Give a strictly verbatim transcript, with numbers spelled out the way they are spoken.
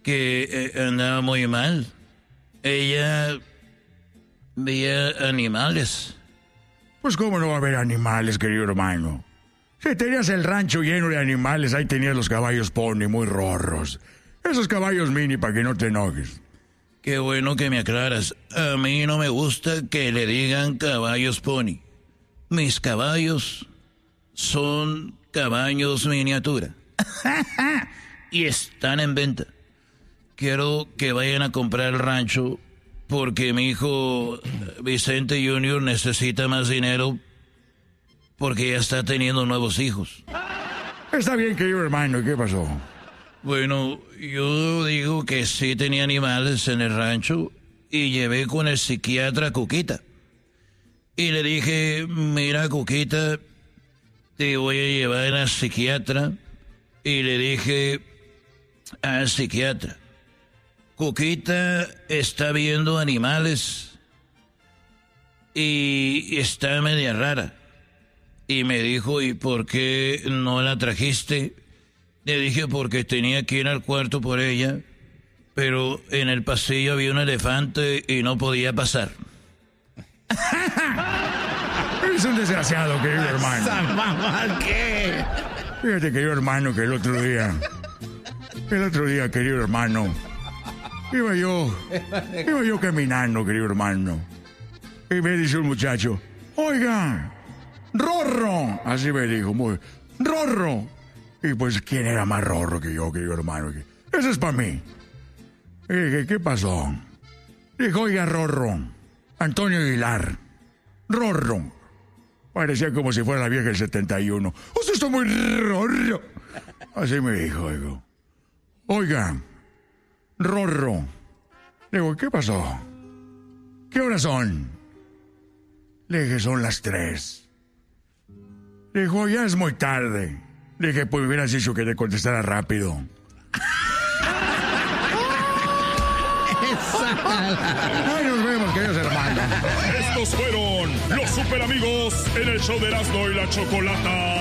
que eh, andaba muy mal. Ella veía animales. Pues cómo no va a haber animales, querido hermano. Si tenías el rancho lleno de animales, ahí tenías los caballos pony muy rorros. Esos caballos mini para que no te enojes. Qué bueno que me aclaras. A mí no me gusta que le digan caballos pony. Mis caballos son caballos miniatura. Y están en venta. Quiero que vayan a comprar el rancho porque mi hijo Vicente junior necesita más dinero porque ya está teniendo nuevos hijos. Está bien, querido hermano. ¿Qué pasó? Bueno, yo digo que sí tenía animales en el rancho y llevé con el psiquiatra a Cuquita. Y le dije, mira, Cuquita, te voy a llevar al psiquiatra. Y le dije al psiquiatra, Cuquita está viendo animales y está media rara. Y me dijo, ¿y por qué no la trajiste? Le dije, porque tenía que ir al cuarto por ella, pero en el pasillo había un elefante y no podía pasar. Eres un desgraciado, querido hermano. ¿Mamá qué? Fíjate, querido hermano, que el otro día... El otro día, querido hermano... Iba yo... Iba yo caminando, querido hermano. Y me dice un muchacho... Oiga... ¡Rorro! Así me dijo, muy... ¡Rorro! Y pues, ¿quién era más rorro que yo, querido hermano? Eso es para mí. Y dije, ¿qué pasó? Dijo, oiga, Rorro. Antonio Aguilar. Rorro. Parecía como si fuera la vieja del setenta y uno. Usted está muy rorro. Así me dijo, digo. Oiga, Rorro. Digo, ¿qué pasó? ¿Qué horas son? Le dije, son las tres. Dijo, ya es muy tarde. Le dije, pues hubieras dicho que te contestara rápido. Ay, nos vemos, queridos hermanos. Estos fueron los super amigos en el show de Erasmo y la Chocolata.